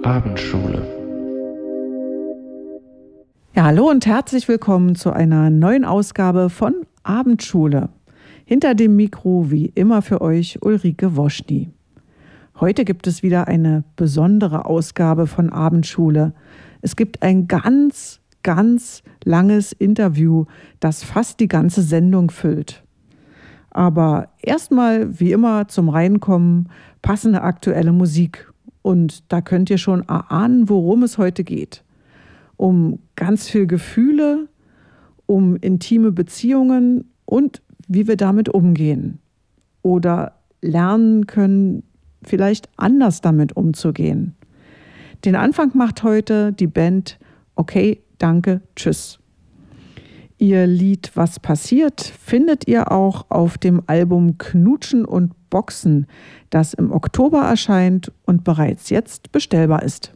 Abendschule. Ja, hallo und herzlich willkommen zu einer neuen Ausgabe von Abendschule. Hinter dem Mikro wie immer für euch Ulrike Woschny. Heute gibt es wieder eine besondere Ausgabe von Abendschule. Es gibt ein ganz langes Interview, das fast die ganze Sendung füllt. Aber erstmal, wie immer, zum Reinkommen passende aktuelle Musik. Und da könnt ihr schon erahnen, worum es heute geht. Um ganz viel Gefühle, um intime Beziehungen und wie wir damit umgehen. Oder lernen können, vielleicht anders damit umzugehen. Den Anfang macht heute die Band Okay, danke, tschüss. Ihr Lied Was passiert findet ihr auch auf dem Album Knutschen und Boxen, das im Oktober erscheint und bereits jetzt bestellbar ist.